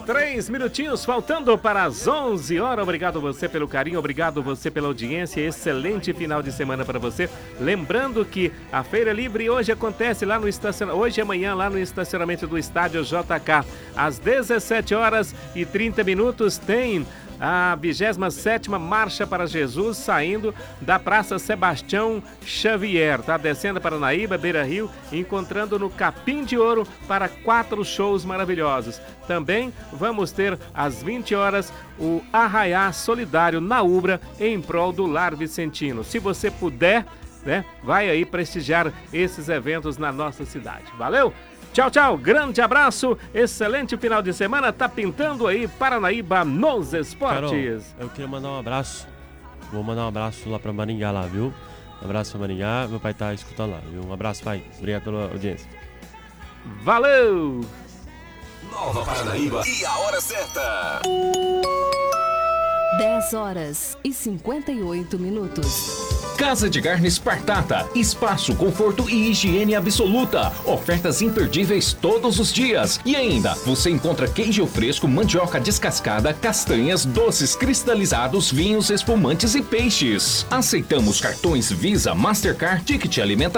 3 minutinhos faltando para as 11 horas. Obrigado você pelo carinho, obrigado você pela audiência. Excelente final de semana para você. Lembrando que a Feira Livre hoje acontece lá no hoje e amanhã lá no estacionamento do Estádio JK. Às 17 horas e 30 minutos tem a 27ª Marcha para Jesus, saindo da Praça Sebastião Xavier, tá? Descendo para Paranaíba, Beira Rio, encontrando no Capim de Ouro para 4 shows maravilhosos. Também vamos ter às 20 horas o Arraiá Solidário na Ubra em prol do Lar Vicentino. Se você puder, né, vai aí prestigiar esses eventos na nossa cidade. Valeu? Tchau, tchau, grande abraço, excelente final de semana, tá pintando aí Paranaíba nos esportes. Carol, eu queria mandar um abraço, vou mandar um abraço lá pra Maringá lá, viu? Um abraço pra Maringá, meu pai tá escutando lá, viu? Um abraço, pai, obrigado pela audiência. Valeu! Nova Paranaíba e a hora certa. 10 horas e 58 minutos. Casa de Carne Espartata, espaço, conforto e higiene absoluta. Ofertas imperdíveis todos os dias. E ainda, você encontra queijo fresco, mandioca descascada, castanhas, doces cristalizados, vinhos, espumantes e peixes. Aceitamos cartões Visa, Mastercard, Ticket Alimentação